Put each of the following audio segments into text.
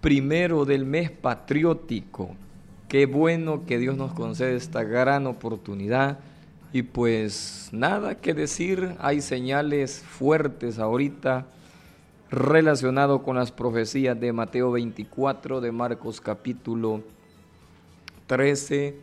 primero del mes patriótico. Qué bueno que Dios nos concede esta gran oportunidad. Y pues nada que decir, hay señales fuertes ahorita relacionado con las profecías de Mateo 24, de Marcos capítulo 13.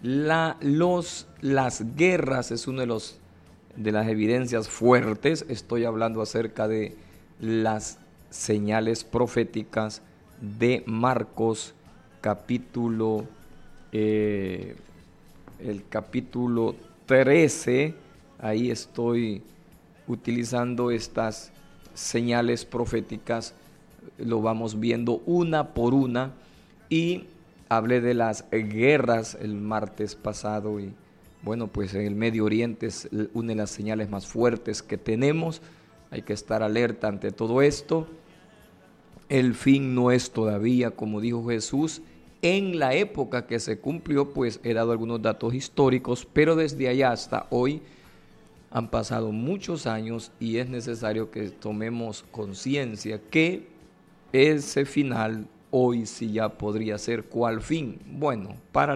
Las guerras es uno de las evidencias fuertes. Estoy hablando acerca de las señales proféticas de Marcos capítulo el capítulo 13. Ahí estoy utilizando estas señales proféticas, lo vamos viendo una por una, y hablé de las guerras el martes pasado, y bueno, pues en el Medio Oriente es una de las señales más fuertes que tenemos. Hay que estar alerta ante todo esto. El fin no es todavía, como dijo Jesús. En la época que se cumplió, pues he dado algunos datos históricos, pero desde allá hasta hoy han pasado muchos años y es necesario que tomemos conciencia que ese final hoy sí ya podría ser. ¿Cuál fin? Bueno, para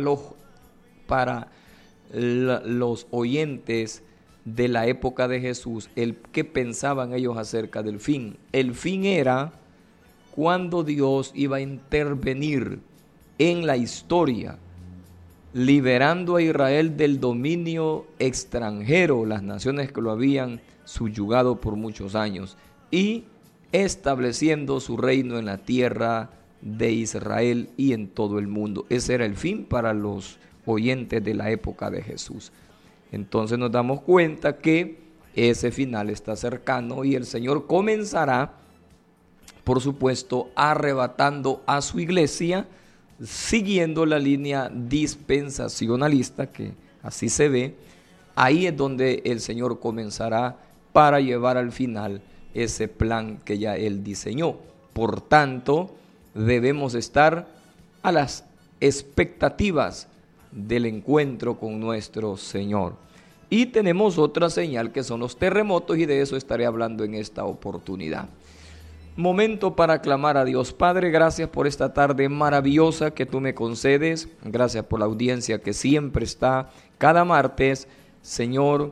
los oyentes de la época de Jesús, ¿qué pensaban ellos acerca del fin? El fin era cuando Dios iba a intervenir en la historia, liberando a Israel del dominio extranjero, las naciones que lo habían subyugado por muchos años, y estableciendo su reino en la tierra de Israel y en todo el mundo. Ese era el fin para los oyentes de la época de Jesús. Entonces nos damos cuenta que ese final está cercano y el Señor comenzará, por supuesto, arrebatando a su iglesia, siguiendo la línea dispensacionalista, que así se ve. Ahí es donde el Señor comenzará para llevar al final ese plan que ya Él diseñó. Por tanto, debemos estar a las expectativas del encuentro con nuestro Señor. Y tenemos otra señal que son los terremotos, y de eso estaré hablando en esta oportunidad. Momento para clamar a Dios. Padre, gracias por esta tarde maravillosa que tú me concedes. Gracias por la audiencia que siempre está cada martes, Señor,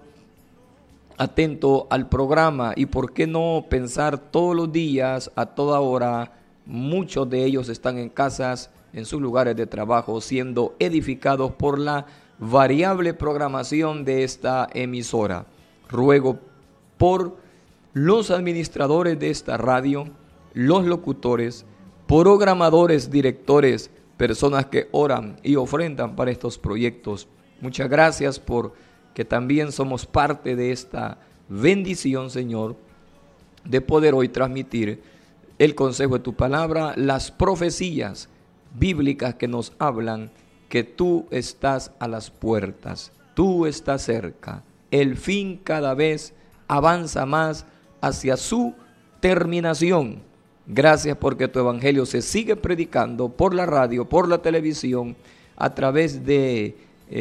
atento al programa. Y por qué no pensar todos los días, a toda hora. Muchos de ellos están en casas, en sus lugares de trabajo, siendo edificados por la variable programación de esta emisora. Ruego por los administradores de esta radio, los locutores, programadores, directores, personas que oran y ofrendan para estos proyectos. Muchas gracias por que también somos parte de esta bendición, Señor, de poder hoy transmitir el consejo de tu palabra, las profecías bíblicas que nos hablan que tú estás a las puertas, tú estás cerca. El fin cada vez avanza más hacia su terminación. Gracias porque tu evangelio se sigue predicando por la radio, por la televisión, a través de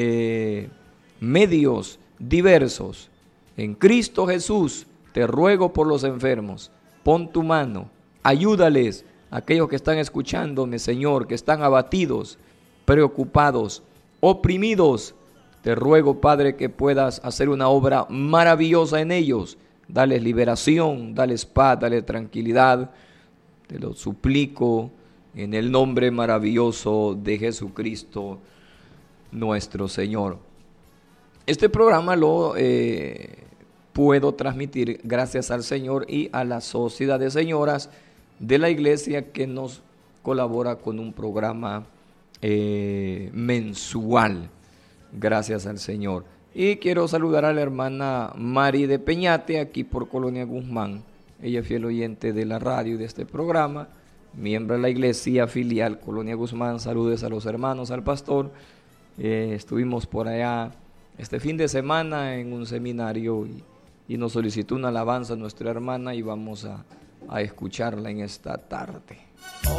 medios diversos. En Cristo Jesús te ruego por los enfermos, pon tu mano, ayúdales a aquellos que están escuchándome, Señor, que están abatidos, preocupados, oprimidos. Te ruego, Padre, que puedas hacer una obra maravillosa en ellos. Dales liberación, dales paz, dales tranquilidad. Te lo suplico en el nombre maravilloso de Jesucristo, nuestro Señor. Este programa lo puedo transmitir gracias al Señor y a la Sociedad de Señoras de la Iglesia, que nos colabora con un programa mensual. Gracias al Señor. Y quiero saludar a la hermana Mari de Peñate, aquí por Colonia Guzmán. Ella es fiel oyente de la radio y de este programa, miembro de la iglesia filial Colonia Guzmán. Saludos a los hermanos, al pastor. Estuvimos por allá este fin de semana en un seminario y nos solicitó una alabanza a nuestra hermana y vamos a escucharla en esta tarde.